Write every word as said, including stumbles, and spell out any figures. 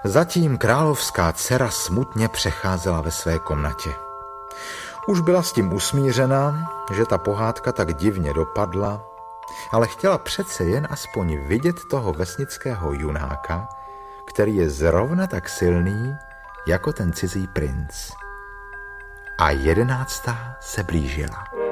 Zatím královská dcera smutně přecházela ve své komnatě. Už byla s tím usmířena, že ta pohádka tak divně dopadla, ale chtěla přece jen aspoň vidět toho vesnického junáka, který je zrovna tak silný jako ten cizí princ. A jedenáctá se blížila.